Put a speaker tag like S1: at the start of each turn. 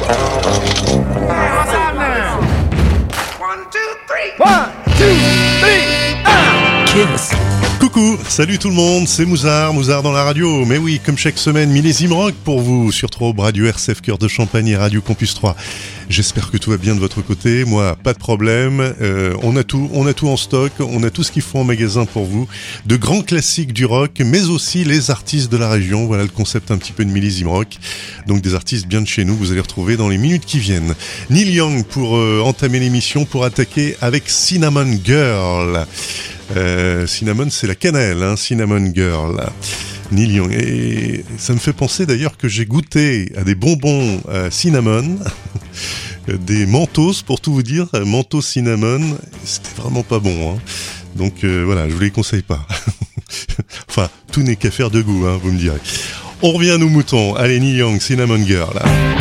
S1: Coucou, salut tout le monde, c'est Mouzard dans la radio. Mais oui, comme chaque semaine, millésime rock pour vous sur Trobe, Radio RCF Cœur de Champagne et Radio Campus 3. J'espère que tout va bien de votre côté. Moi, pas de problème. On a tout en stock. On a tout ce qu'il faut en magasin pour vous. De grands classiques du rock, mais aussi les artistes de la région. Voilà le concept un petit peu de millésime rock. Donc des artistes bien de chez nous, vous allez retrouver dans les minutes qui viennent. Neil Young pour entamer l'émission, pour attaquer avec Cinnamon Girl. Cinnamon, c'est la cannelle, hein, Cinnamon Girl. Neil Young. Et ça me fait penser d'ailleurs que j'ai goûté à des bonbons cinnamon, des Mentos pour tout vous dire, Mentos cinnamon, c'était vraiment pas bon. Hein. Donc voilà, je vous les conseille pas. Enfin, tout n'est qu'affaire de goût, hein, vous me direz. On revient à nos moutons. Allez, Neil Young, Cinnamon Girl. Là.